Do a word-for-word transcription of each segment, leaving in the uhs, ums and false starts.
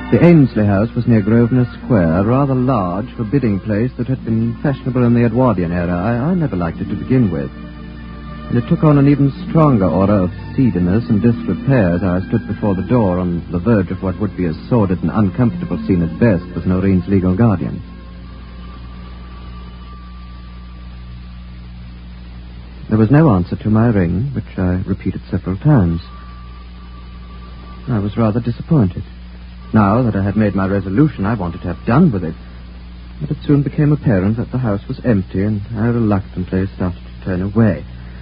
The Ainsley house was near Grosvenor Square, a rather large, forbidding place that had been fashionable in the Edwardian era. I, I never liked it to begin with. And it took on an even stronger aura of seediness and disrepair as I stood before the door on the verge of what would be a sordid and uncomfortable scene at best with Noreen's legal guardian. There was no answer to my ring, which I repeated several times. I was rather disappointed. Now that I had made my resolution, I wanted to have done with it. But it soon became apparent that the house was empty, and I reluctantly started to turn away.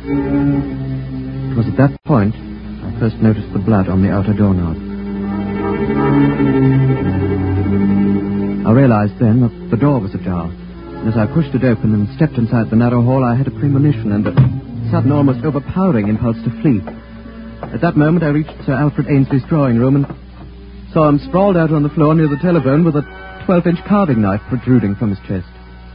It was at that point I first noticed the blood on the outer doorknob. I realized then that the door was ajar, and as I pushed it open and stepped inside the narrow hall, I had a premonition and a sudden, almost overpowering impulse to flee. At that moment, I reached Sir Alfred Ainsley's drawing room and saw him sprawled out on the floor near the telephone with a twelve-inch carving knife protruding from his chest.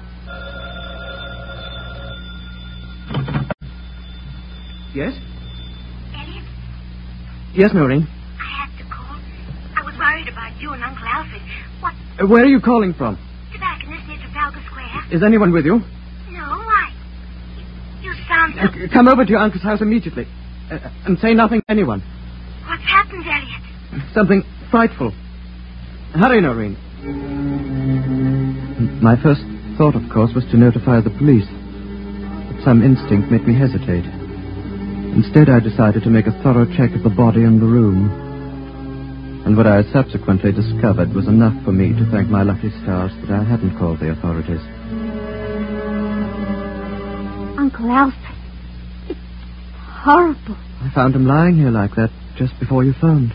Yes? Elliot? Yes, Noreen? I had to call. I was worried about you and Uncle Alfred. What? Uh, where are you calling from? Tobacconist near Trafalgar Square. Is anyone with you? No, why? You sound so... Uh, come over to your uncle's house immediately. Uh, and say nothing to anyone. What's happened, Elliot? Something frightful. Hurry, Noreen. My first thought, of course, was to notify the police. But some instinct made me hesitate. Instead, I decided to make a thorough check of the body and the room. And what I subsequently discovered was enough for me to thank my lucky stars that I hadn't called the authorities. Uncle Alfred. It's horrible. I found him lying here like that just before you phoned.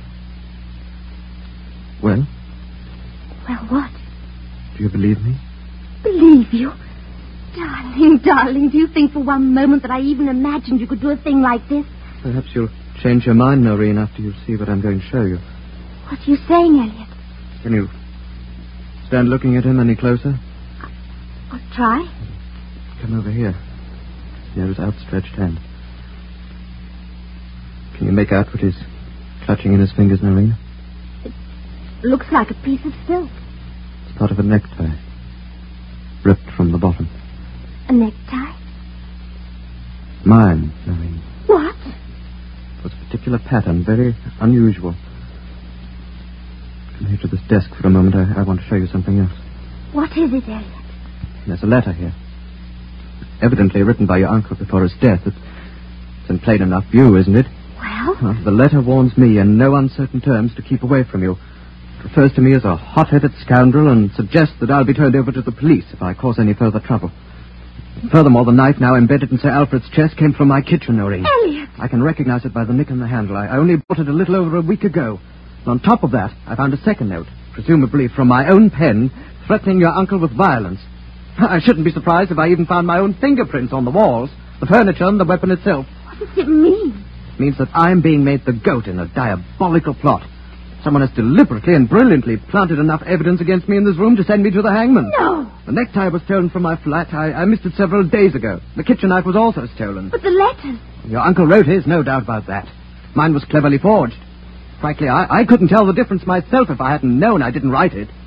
Well? Well, what? Do you believe me? Believe you? Darling, darling, do you think for one moment that I even imagined you could do a thing like this? Perhaps you'll change your mind, Noreen, after you see what I'm going to show you. What are you saying, Elliot? Can you stand looking at him any closer? I'll try. Come over here. Near his outstretched hand. Can you make out what he's clutching in his fingers, Noreen? It looks like a piece of silk. It's part of a necktie. Ripped from the bottom. A necktie? Mine, Noreen. What? It was a particular pattern, very unusual. Come here to this desk for a moment. I, I want to show you something else. What is it, Elliot? There's a letter here. Evidently written by your uncle before his death. It's, it's in plain enough view, isn't it? Well? well? The letter warns me in no uncertain terms to keep away from you. It refers to me as a hot-headed scoundrel and suggests that I'll be turned over to the police if I cause any further trouble. Furthermore, the knife now embedded in Sir Alfred's chest came from my kitchen, Noreen. Elliot! I can recognize it by the nick in the handle. I only bought it a little over a week ago. And on top of that, I found a second note, presumably from my own pen, threatening your uncle with violence. I shouldn't be surprised if I even found my own fingerprints on the walls, the furniture and the weapon itself. What does it mean? It means that I'm being made the goat in a diabolical plot. Someone has deliberately and brilliantly planted enough evidence against me in this room to send me to the hangman. No! The necktie was stolen from my flat. I, I missed it several days ago. The kitchen knife was also stolen. But the letters... Your uncle wrote his, no doubt about that. Mine was cleverly forged. Frankly, I, I couldn't tell the difference myself if I hadn't known I didn't write it.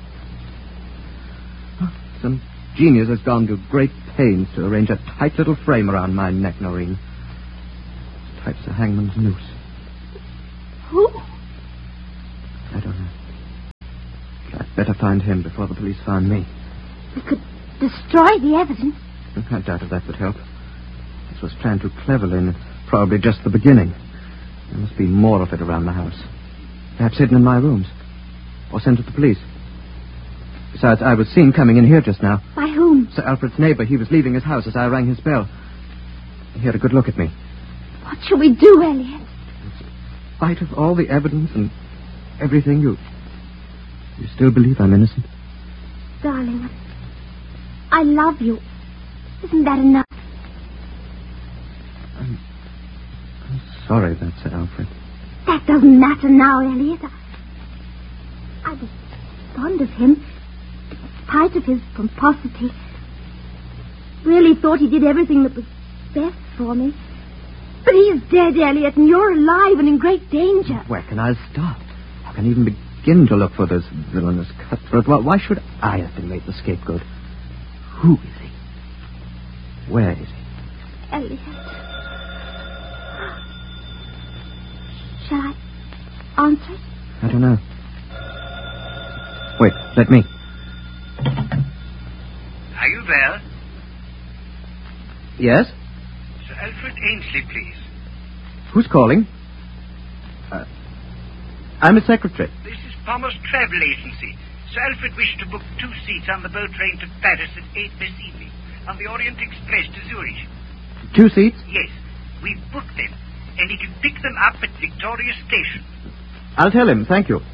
Some genius has gone to great pains to arrange a tight little frame around my neck, Noreen. As tight as a hangman's noose. Who? I don't know. But I'd better find him before the police find me. We could destroy the evidence. I doubt if that would help. This was planned too cleverly, and it's probably just the beginning. There must be more of it around the house. Perhaps hidden in my rooms. Or sent to the police. Besides, I was seen coming in here just now. By whom? Sir Alfred's neighbor. He was leaving his house as I rang his bell. He had a good look at me. What shall we do, Elliot? In spite of all the evidence and everything, you... You still believe I'm innocent? Darling, I love you. Isn't that enough? I'm... I'm sorry about Sir Alfred. That doesn't matter now, Elliot. I, I was fond of him. In spite of his pomposity. Really thought he did everything that was best for me. But he's dead, Elliot, and you're alive and in great danger. Where can I start? How can I even begin to look for this villainous cutthroat. Why, why should I have been made the scapegoat? Who is he? Where is he? Elliot. Shall I answer it? I don't know. Wait, let me. Are you there? Yes? Sir Alfred Ainsley, please. Who's calling? Uh, I'm a secretary. This is Palmer's Travel Agency. Sir Alfred wished to book two seats on the boat train to Paris at eight this evening, on the Orient Express to Zurich. Two seats? Yes, we've booked them, and he can pick them up at Victoria Station. I'll tell him, thank you.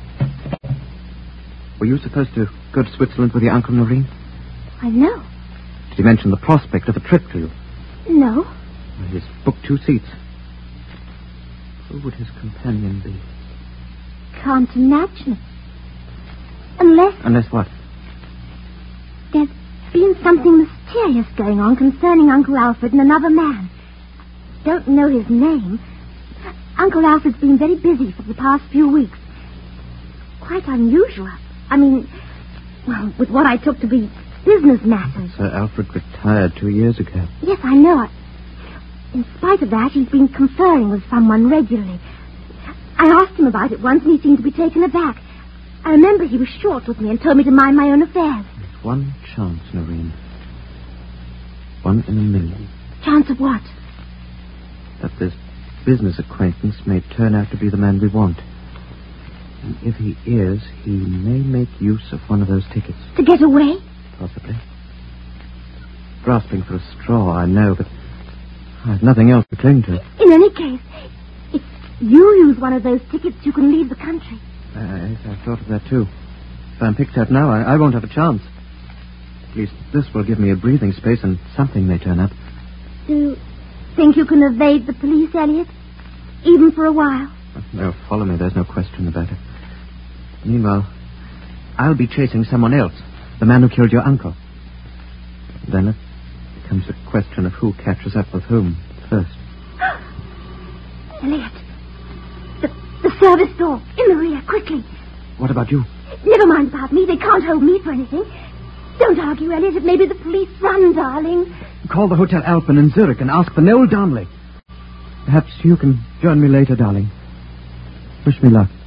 Were you supposed to go to Switzerland with your Uncle Noreen? I know. Did he mention the prospect of a trip to you? No. Well, he's booked two seats. Who would his companion be? Can't imagine it. Unless... Unless what? There's been something mysterious going on concerning Uncle Alfred and another man. Don't know his name. Uncle Alfred's been very busy for the past few weeks. Quite unusual. I mean, well, with what I took to be business matters. Sir Alfred retired two years ago. Yes, I know. In spite of that, he's been conferring with someone regularly. I asked him about it once, and he seemed to be taken aback. I remember he was short with me and told me to mind my own affairs. There's one chance, Noreen. One in a million. Chance of what? That this business acquaintance may turn out to be the man we want. And if he is, he may make use of one of those tickets. To get away? Possibly. Grasping for a straw, I know, but I have nothing else to cling to. In any case, if you use one of those tickets, you can leave the country. Uh, yes, I've thought of that, too. If I'm picked up now, I, I won't have a chance. At least this will give me a breathing space, and something may turn up. Do you think you can evade the police, Elliot? Even for a while? No, follow me. There's no question about it. Meanwhile, I'll be chasing someone else. The man who killed your uncle. Then it becomes a question of who catches up with whom first. Elliot. The, the service door. In the rear, quickly. What about you? Never mind about me. They can't hold me for anything. Don't argue, Elliot. It may be the police. Run, darling. Call the Hotel Alpen in Zurich and ask for Noel Darnley. Perhaps you can join me later, darling. Wish me luck.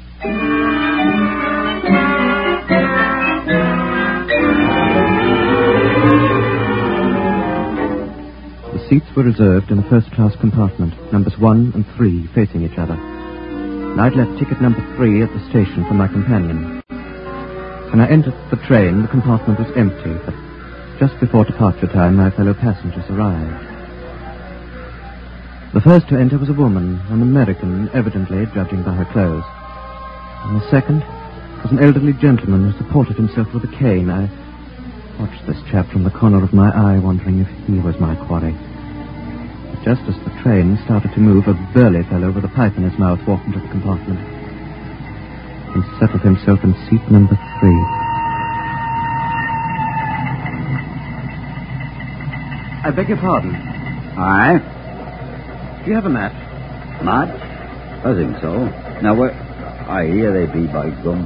The seats were reserved in a first-class compartment, numbers one and three facing each other. And I'd left ticket number three at the station for my companion. When I entered the train, the compartment was empty, but just before departure time, my fellow passengers arrived. The first to enter was a woman, an American, evidently, judging by her clothes. And the second was an elderly gentleman who supported himself with a cane. I watched this chap from the corner of my eye, wondering if he was my quarry. But just as the train started to move, a burly fellow with a pipe in his mouth walked into the compartment and settled himself in seat number three. I beg your pardon. Aye? Do you have a match? Match? I think so. Now, where... Aye, here they be, by gum.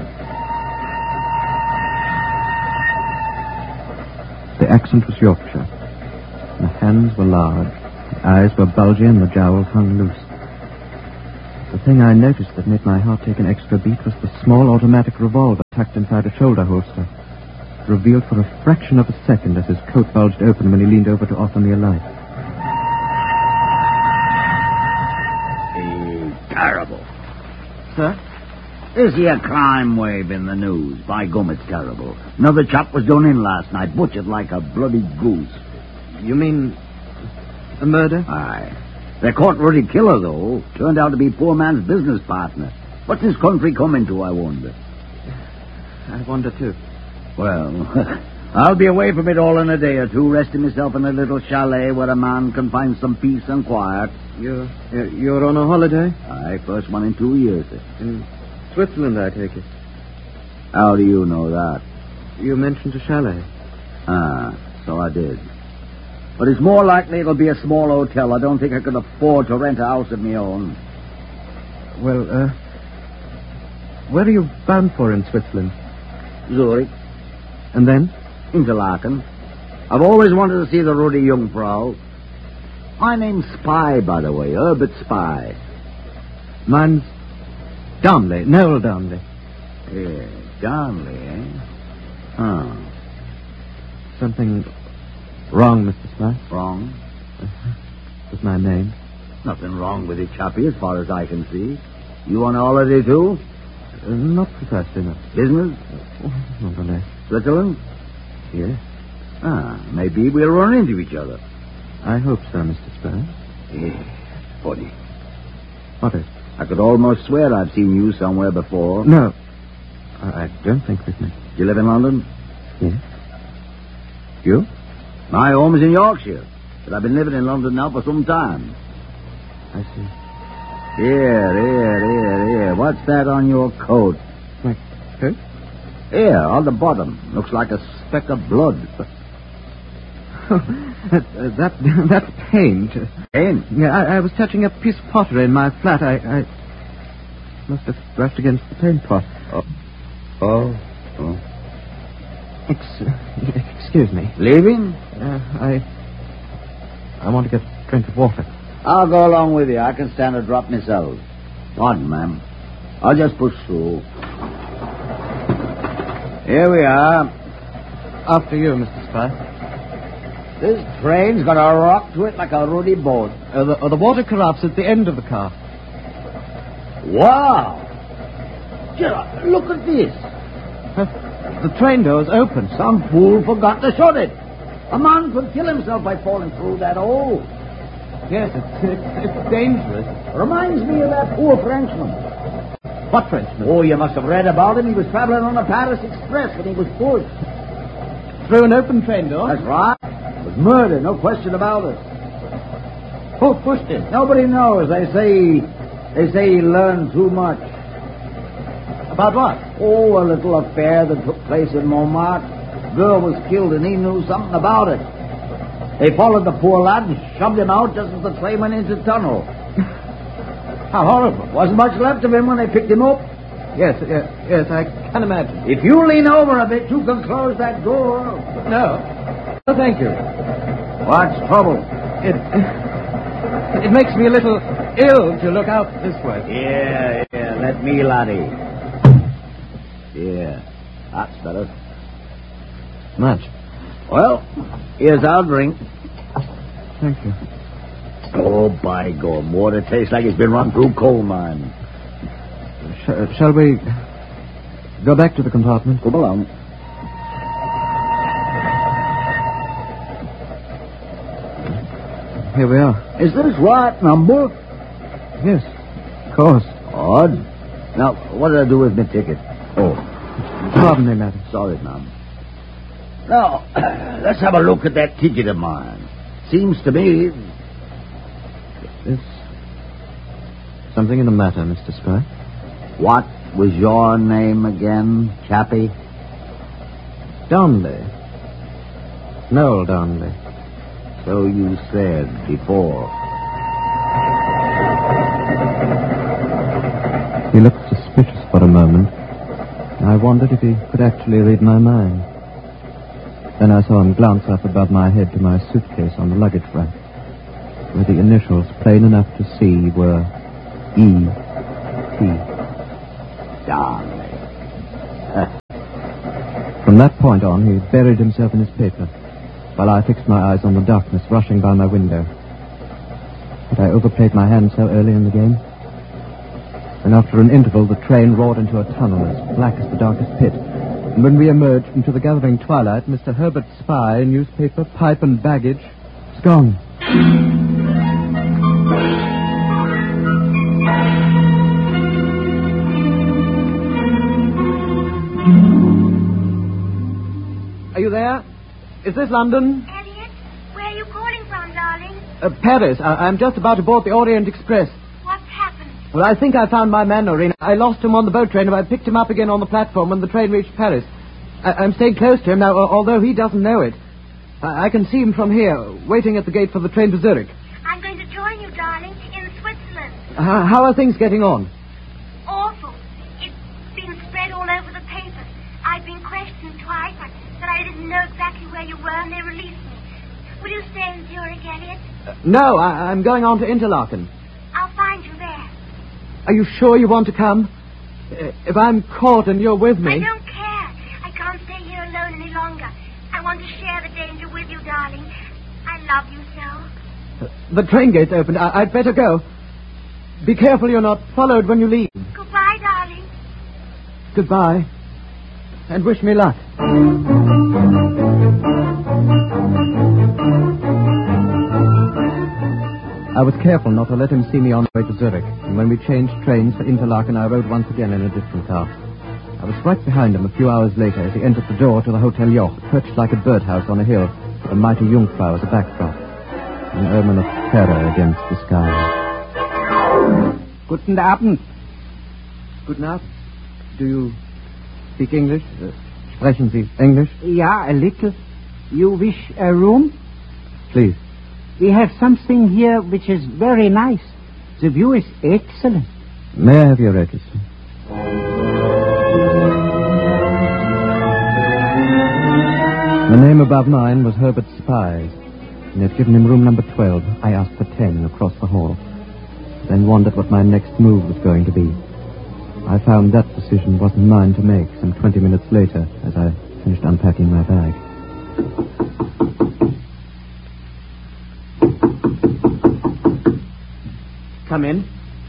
The accent was Yorkshire. The hands were large, the eyes were bulgy, and the jowls hung loose. The thing I noticed that made my heart take an extra beat was the small automatic revolver tucked inside a shoulder holster, revealed for a fraction of a second as his coat bulged open when he leaned over to offer me a light. Hey, terrible. Sir? This here crime wave in the news. By gum, it's terrible. Another chap was done in last night, butchered like a bloody goose. You mean a murder? Aye. They caught Ruddy Killer, though. Turned out to be poor man's business partner. What's this country coming to, I wonder? I wonder, too. Well, I'll be away from it all in a day or two, resting myself in a little chalet where a man can find some peace and quiet. You're, you're on a holiday? Aye, first one in two years. In Switzerland, I take it. How do you know that? You mentioned a chalet. Ah, so I did. But it's more likely it'll be a small hotel. I don't think I could afford to rent a house of my own. Well, uh... Where are you bound for in Switzerland? Zurich. And then? Interlaken. I've always wanted to see the Rudi Jungfrau. My name's Spy, by the way. Herbert Spy. Mine's Darnley. Noel Darnley. Yeah, Darnley, eh? Huh. Something wrong, Mister Spy? Wrong? Uh-huh. With my name? Nothing wrong with it, Chappie, as far as I can see. You on holiday, too? Uh, not precisely, no. Business? Oh, not really. Switzerland? Yes. Ah, maybe we'll run into each other. I hope so, Mister Spy. Yeah, funny. What is? I could almost swear I've seen you somewhere before. No. I, I don't think we've met. Do you live in London? Yes. You? My home is in Yorkshire, but I've been living in London now for some time. I see. Here, here, here, here. What's that on your coat? My coat? Here, on the bottom. Looks like a speck of blood. that, uh, that, that's paint. Paint? Yeah, I, I was touching a piece of pottery in my flat. I, I must have brushed against the paint pot. Oh. Oh. oh. Ex- excuse me. Leaving? Uh, I... I want to get a drink of water. I'll go along with you. I can stand a drop myself. Pardon, ma'am. I'll just push through. Here we are. After you, Mister Spy. This train's got a rock to it like a ruddy boat. Uh, the, uh, the water carafe's at the end of the car. Wow! Gerard, look at this. Uh, the train door's open. Some fool forgot to shut it. A man could kill himself by falling through that hole. Yes, it's, it's, it's dangerous. Reminds me of that poor Frenchman. What Frenchman? Oh, you must have read about him. He was traveling on a Paris Express when he was pushed. Through an open train door? That's right. It was murder, no question about it. Who pushed him? Nobody knows. They say they say he learned too much. About what? Oh, a little affair that took place in Montmartre. Girl was killed and he knew something about it. They followed the poor lad and shoved him out just as the train went into the tunnel. How horrible. Wasn't much left of him when they picked him up. Yes, yes, yes, I can imagine. If you lean over a bit, you can close that door. No. No, thank you. What's trouble? It, it makes me a little ill to look out this way. Yeah, yeah, let me, laddie. Yeah, that's better. Much. Well, here's our drink. Thank you. Oh, by God, water tastes like it's been run through coal mine. Sh- shall we go back to the compartment? Come along. Here we are. Is this right number? Yes, of course. Odd. Now, what did I do with my ticket? Oh. Pardon me, madam. Sorry, ma'am. Now, let's have a look at that ticket of mine. Seems to me... Is something the matter, Mister Spy? What was your name again, Chappie? Darnley. Noel Darnley. So you said before. He looked suspicious for a moment. I wondered if he could actually read my mind. Then I saw him glance up above my head to my suitcase on the luggage rack, where the initials, plain enough to see, were E T. Darnley. From that point on, he buried himself in his paper, while I fixed my eyes on the darkness rushing by my window. Had I overplayed my hand so early in the game? And after an interval, the train roared into a tunnel as black as the darkest pit. And when we emerged into the gathering twilight, Mister Herbert Spy, newspaper, pipe, and baggage, was gone. Are you there? Is this London? Elliot, where are you calling from, darling? Uh, Paris. I- I'm just about to board the Orient Express. What's happened? Well, I think I found my man, Noreen. I lost him on the boat train, and I picked him up again on the platform when the train reached Paris. I- I'm staying close to him now, although he doesn't know it. I-, I can see him from here, waiting at the gate for the train to Zurich. I'm going to join you, darling, in Switzerland. Uh, how are things getting on? Awful. It's all over the papers. I've been questioned twice. I said I didn't know exactly where you were, and they released me. Will you stay in Zurich, Elliot? Uh, no, I- I'm going on to Interlaken. I'll find you there. Are you sure you want to come? Uh, If I'm caught and you're with me... I don't care. I can't stay here alone any longer. I want to share the danger with you, darling. I love you so. Uh, the train gate's opened. I- I'd better go. Be careful you're not followed when you leave. Goodbye, darling. Goodbye. And wish me luck. I was careful not to let him see me on the way to Zurich, and when we changed trains for Interlaken, I rode once again in a different car. I was right behind him a few hours later as he entered the door to the Hotel Joch, perched like a birdhouse on a hill, with a mighty Jungfrau as a backdrop, an omen of terror against the sky. Guten Abend. Guten Abend. Do you speak English? Uh, sprechen Sie English? Yeah, a little. You wish a room? Please. We have something here which is very nice. The view is excellent. May I have your register? The name above mine was Herbert Spies, and had given him room number twelve. I asked for ten across the hall, then wondered what my next move was going to be. I found that decision wasn't mine to make some twenty minutes later as I finished unpacking my bag. Come in.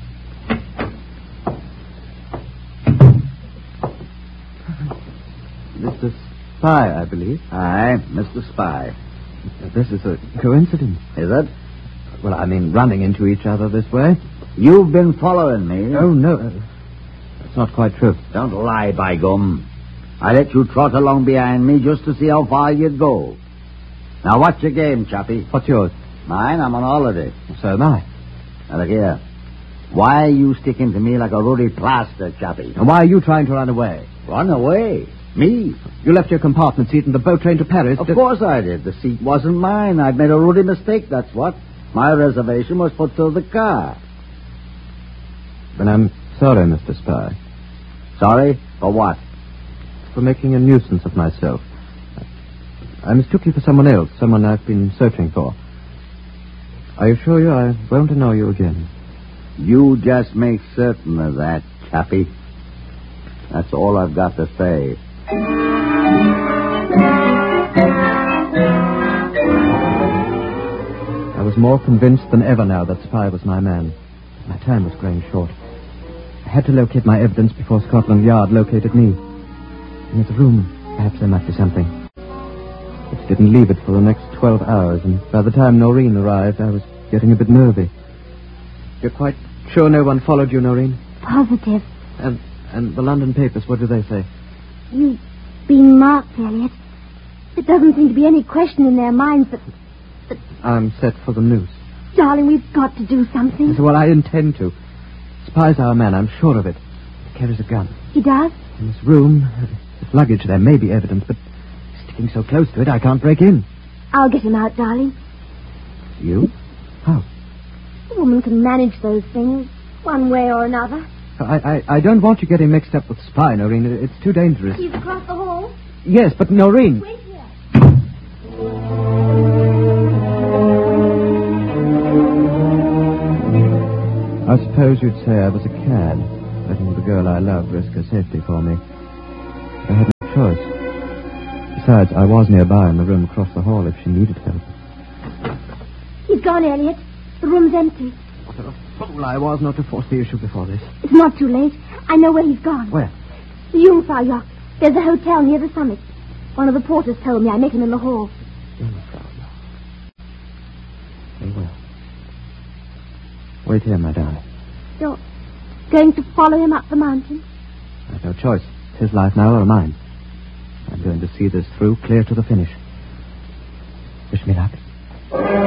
Mister Spy, I believe. Aye, Mister Spy. This is a coincidence. Is it? Well, I mean, running into each other this way. You've been following me. Oh, no. Uh, that's not quite true. Don't lie, by gum. I let you trot along behind me just to see how far you'd go. Now, what's your game, chappie? What's yours? Mine? I'm on holiday. So am I. Now, look here. Why are you sticking to me like a ruddy plaster, chappie? And why are you trying to run away? Run away? Me? You left your compartment seat in the boat train to Paris. Of to... course I did. The seat wasn't mine. I'd made a ruddy mistake, that's what. My reservation was put to the car. Then I'm sorry, Mister Spy. Sorry? For what? For making a nuisance of myself. I mistook you for someone else, someone I've been searching for. I assure you I won't annoy you again. You just make certain of that, chappie. That's all I've got to say. I was more convinced than ever now that Spy was my man. My time was growing short. I had to locate my evidence before Scotland Yard located me. In his room, perhaps there might be something. It didn't leave it for the next twelve hours, and by the time Noreen arrived, I was getting a bit nervy. You're quite sure no one followed you, Noreen? Positive. And and the London papers, what do they say? You've been marked, Elliot. There doesn't seem to be any question in their minds that... that... I'm set for the noose. Darling, we've got to do something. Yes, well, I intend to. Spy's our man, I'm sure of it. He carries a gun. He does? In this room, his luggage, there may be evidence, but sticking so close to it, I can't break in. I'll get him out, darling. You? How? A woman can manage those things, one way or another. I, I, I don't want you getting mixed up with Spy, Noreen. It's too dangerous. He's across the hall. Yes, but Noreen... Wait here. I suppose you'd say I was a cad, letting the girl I loved risk her safety for me. I had no choice. Besides, I was nearby in the room across the hall if she needed help. He's gone, Elliot. The room's empty. What a fool I was not to force the issue before this. It's not too late. I know where he's gone. Where? The Jungfrau Yacht. There's a hotel near the summit. One of the porters told me. I met him in the hall. Jungfrau. Very well. Wait here, my darling. You're going to follow him up the mountain? I've no choice. It's his life now or mine. I'm going to see this through clear to the finish. Wish me luck.